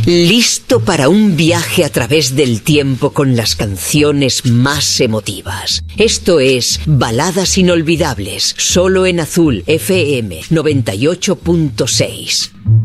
listo para un viaje a través del tiempo con las canciones más emotivas. Esto es Baladas Inolvidables, solo en Azul FM 98.6.